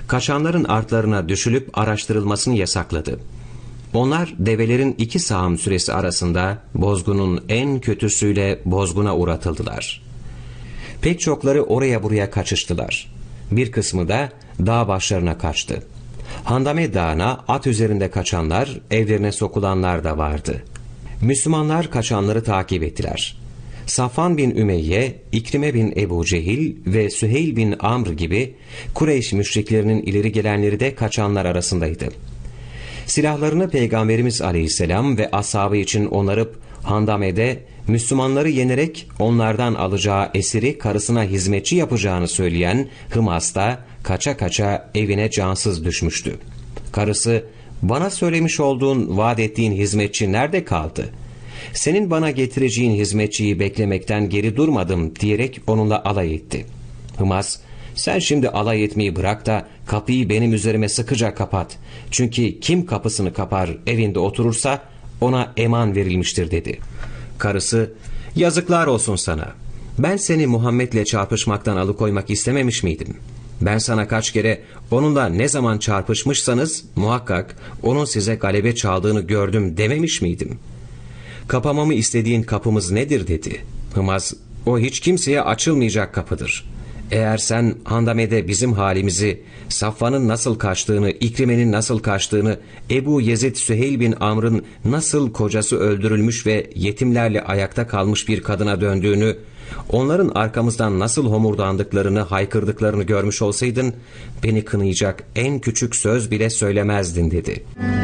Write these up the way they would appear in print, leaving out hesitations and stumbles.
kaçanların artlarına düşülüp araştırılmasını yasakladı. Onlar develerin 2 sağım süresi arasında bozgunun en kötüsüyle bozguna uğratıldılar. Pek çokları oraya buraya kaçıştılar. Bir kısmı da dağ başlarına kaçtı. Handame Dağı'na at üzerinde kaçanlar, evlerine sokulanlar da vardı. Müslümanlar kaçanları takip ettiler. Safvan bin Ümeyye, İkrime bin Ebu Cehil ve Süheyl bin Amr gibi Kureyş müşriklerinin ileri gelenleri de kaçanlar arasındaydı. Silahlarını Peygamberimiz Aleyhisselam ve ashabı için onarıp Handame'de Müslümanları yenerek onlardan alacağı esiri karısına hizmetçi yapacağını söyleyen Hımas da kaça kaça evine cansız düşmüştü. Karısı, "Bana söylemiş olduğun, vaat ettiğin hizmetçi nerede kaldı? Senin bana getireceğin hizmetçiyi beklemekten geri durmadım" diyerek onunla alay etti. Hımas, "Sen şimdi alay etmeyi bırak da kapıyı benim üzerime sıkıca kapat. Çünkü kim kapısını kapar evinde oturursa ona eman verilmiştir" dedi. Karısı, "Yazıklar olsun sana. Ben seni Muhammed'le çarpışmaktan alıkoymak istememiş miydim? Ben sana kaç kere onunla ne zaman çarpışmışsanız muhakkak onun size galebe çaldığını gördüm dememiş miydim? Kapamamı istediğin kapımız nedir?" dedi. Hımaz, "O hiç kimseye açılmayacak kapıdır. Eğer sen Handame'de bizim halimizi, Safvan'ın nasıl kaçtığını, İkrime'nin nasıl kaçtığını, Ebu Yezid Süheyl bin Amr'ın nasıl kocası öldürülmüş ve yetimlerle ayakta kalmış bir kadına döndüğünü, onların arkamızdan nasıl homurdandıklarını, haykırdıklarını görmüş olsaydın, beni kınayacak en küçük söz bile söylemezdin" dedi.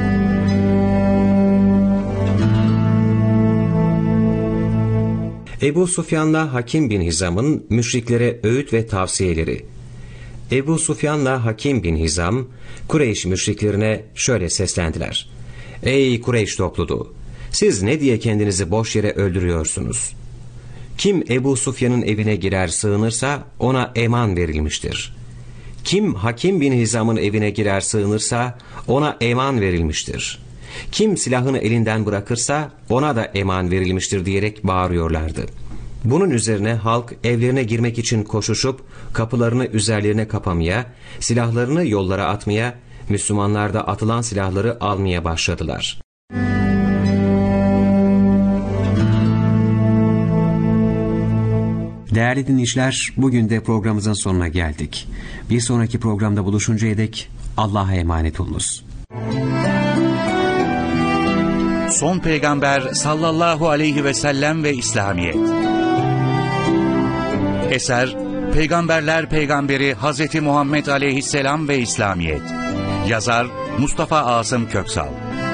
Ebu Sufyan'la Hakim bin Hizam'ın müşriklere öğüt ve tavsiyeleri. Ebu Sufyan'la Hakim bin Hizam, Kureyş müşriklerine şöyle seslendiler: "Ey Kureyş topluluğu! Siz ne diye kendinizi boş yere öldürüyorsunuz? Kim Ebu Sufyan'ın evine girer sığınırsa ona eman verilmiştir. Kim Hakim bin Hizam'ın evine girer sığınırsa ona eman verilmiştir. Kim silahını elinden bırakırsa ona da eman verilmiştir" diyerek bağırıyorlardı. Bunun üzerine halk evlerine girmek için koşuşup kapılarını üzerlerine kapamaya, silahlarını yollara atmaya, Müslümanlar da atılan silahları almaya başladılar. Değerli dinleyiciler, bugün de programımızın sonuna geldik. Bir sonraki programda buluşuncaya dek Allah'a emanet olunuz. Son Peygamber sallallahu aleyhi ve sellem ve İslamiyet. Eser Peygamberler Peygamberi Hazreti Muhammed Aleyhisselam ve İslamiyet. Yazar Mustafa Asım Köksal.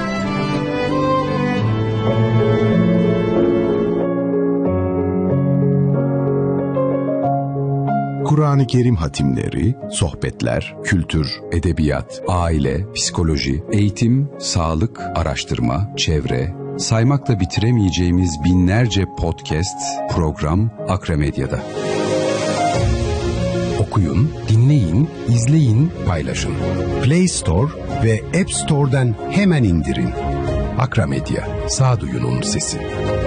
Kur'an-ı Kerim hatimleri, sohbetler, kültür, edebiyat, aile, psikoloji, eğitim, sağlık, araştırma, çevre, saymakla bitiremeyeceğimiz binlerce podcast, program Akramedya'da. Okuyun, dinleyin, izleyin, paylaşın. Play Store ve App Store'dan hemen indirin. Akramedya, sağduyunun sesi.